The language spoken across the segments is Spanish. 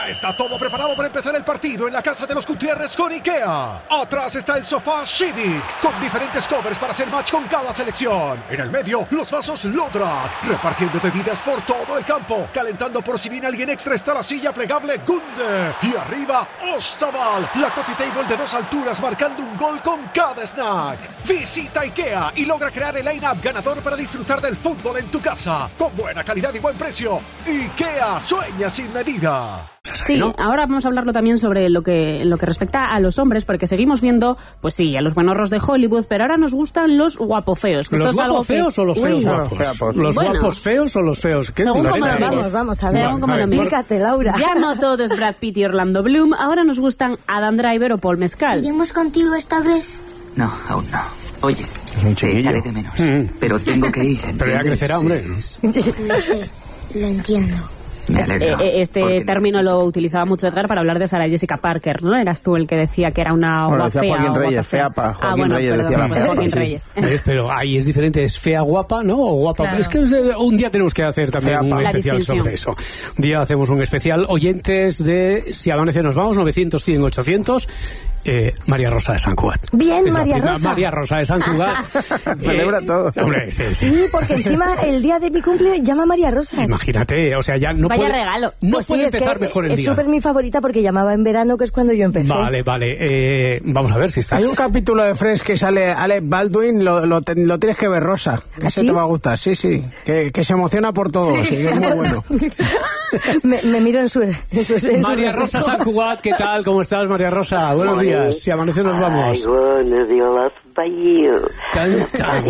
Ya está todo preparado para empezar el partido en la casa de los Gutiérrez con IKEA. Atrás está el sofá Civic, con diferentes covers para hacer match con cada selección. En el medio, los vasos Lodrat, repartiendo bebidas por todo el campo. Calentando por si viene alguien extra está la silla plegable Gunde. Y arriba, Ostaval, la coffee table de 2 alturas marcando un gol con cada snack. Visita IKEA y logra crear el line-up ganador para disfrutar del fútbol en tu casa. Con buena calidad y buen precio. IKEA, sueña sin medida. Sí, ahora vamos a hablarlo también sobre lo que respecta a los hombres, porque seguimos viendo, pues sí, a los buenorros de Hollywood, pero ahora nos gustan los guapofeos. ¿Los guapos feos o los feos guapos? ¿Los guapos feos o los feos? ¿Qué según como lo mires. Vamos a ver. Explícate, Laura. Ya no todo es Brad Pitt y Orlando Bloom, ahora nos gustan Adam Driver o Paul Mescal. ¿Iremos contigo esta vez? No, aún no. Oye, te echaré de menos, pero tengo que ir. Pero ya crecerá, hombre. Lo sé, lo entiendo. Este término lo utilizaba mucho Edgar para hablar de Sarah Jessica Parker, ¿no? Eras tú el que decía que era una guapa fea. Joaquín Reyes, fea pa. Joaquín Reyes decía la fea. Joaquín Reyes. Pero ahí es diferente, es fea guapa, ¿no? O guapa. Claro. Es que un día tenemos que hacer también un especial sobre eso. Un día hacemos un especial. Oyentes de Si Amanece Nos Vamos, 900, 100, 800. María Rosa de Sant Cugat. Bien, María Rosa. María Rosa de Sant Cugat. Celebra todo. Hombre, sí, porque encima el día de mi cumple llama María Rosa. Imagínate, o sea, ya no Vaya puede, regalo. No pues puede sí, empezar mejor el día. Es súper mi favorita porque llamaba en verano, que es cuando yo empecé. Vale. Vamos a ver si está. Hay un capítulo de Friends que sale Alec Baldwin, lo tienes que ver, Rosa. Ese ¿Sí? te va a gustar, sí. Que se emociona por todo, sí, es muy bueno. me miro en su María Rosa Sant Cugat, ¿qué tal? ¿Cómo estás, María Rosa? Buenos días. Si Amanece Nos Vamos. Ay, buenos días para you. Tan.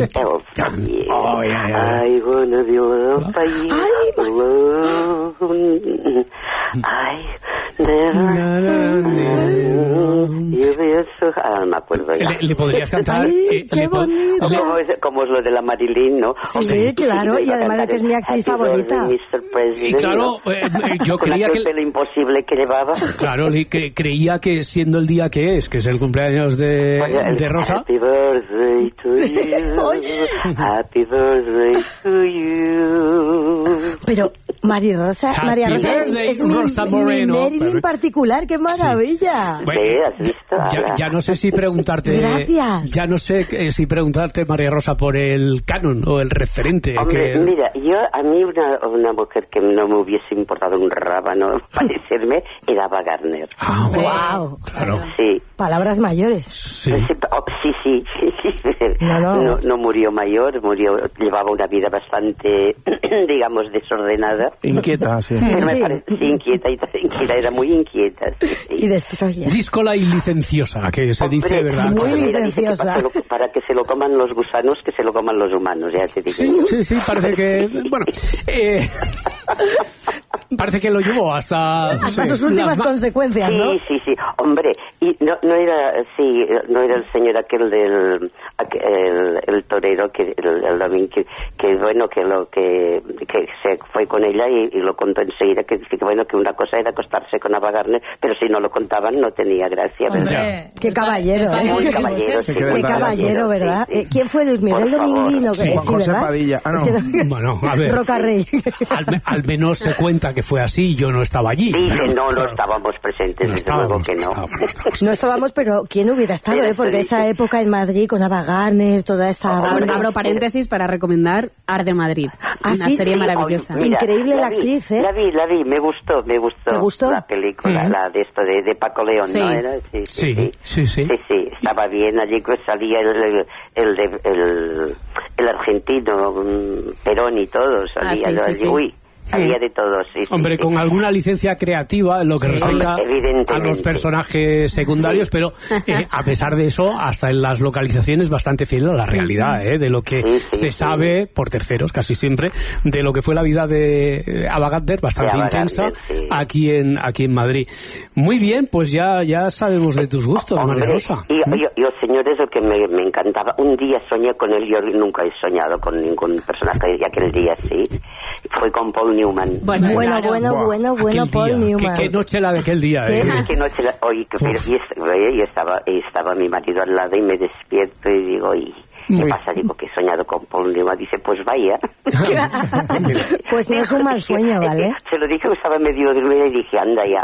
Ay, buenos días para you. Ay, no me acuerdo ya. ¿Le podrías cantar? Ay, qué bonito. Como es lo de la Marilyn, ¿no? Sí, claro, y además la que es mi actriz favorita. Y claro, yo creía que... lo imposible que llevaba. Claro, creía que siendo el día que es el cumpleaños de Rosa... Happy birthday to you. Happy birthday to you. Pero María Rosa es mi Marilyn particular, qué maravilla. Bueno, ¿has visto? Ya no sé si preguntarte... Gracias. Ya no sé si preguntarte, María Rosa, por el canon o el referente. Hombre, mira, a mí una mujer que no me hubiese importado un rábano parecerme era Ava Gardner. Wow. Claro. Sí. Palabras mayores. Sí. Sí. No murió mayor, llevaba una vida bastante, digamos, desordenada. Inquieta, sí. Pero me parece, inquieta, era muy inquieta. Sí. Y destroyer. Díscola y licenciosa, que se dice, ¿verdad? Muy licenciosa. Para que se lo coman los gusanos, que se lo coman los humanos, ya te digo. Sí, parece que... Bueno, parece que lo llevó hasta sus últimas consecuencias, ¿no? Sí. Hombre, y no era el señor aquel el torero que el domingo que se fue con ella y lo contó enseguida que una cosa era acostarse con Ava Gardner, pero si no lo contaban no tenía gracia, ¿verdad? Qué caballero, Muy caballero, sí. Qué caballero, ¿verdad? Sí. ¿Quién fue Luis Miguel Dominguino? Sí, José Padilla. Bueno, a ver. Roca Rey. Al menos se cuenta que fue así, yo no estaba allí. Dice, no estábamos presentes, desde luego que no. No estábamos, pero ¿quién hubiera estado? Porque esa época en Madrid con Ava Gardner, toda esta... Abro paréntesis para recomendar Arde Madrid, una serie maravillosa. Mira, increíble la actriz, ¿eh? La vi, me gustó. ¿Te gustó? La película, la de esto de Paco León, sí. ¿no era? Sí, estaba bien, allí pues salía el argentino, Perón y todo, salía sí. Uy. Había de todo, sí. Hombre, con alguna licencia creativa en lo que respecta a los personajes secundarios, pero a pesar de eso, hasta en las localizaciones bastante fiel a la realidad, de lo que se sabe, por terceros casi siempre, de lo que fue la vida de Ava Gardner, bastante intensa, aquí en Madrid. Muy bien, pues ya sabemos de tus gustos, María Rosa. Yo, señores, lo que me encantaba, un día soñé con él, yo nunca he soñado con ningún personaje, y aquel día sí, fue con Paul Newman. Bueno, Paul Newman. ¿Qué noche la de aquel día? ¿Qué noche la? Oye, y estaba mi marido al lado y me despierto y digo, ¿qué pasa? Digo, que he soñado con Paul Newman. Dice, pues vaya. Pues no es un mal sueño, ¿vale? Se lo dije, estaba medio dormida y dije, anda ya.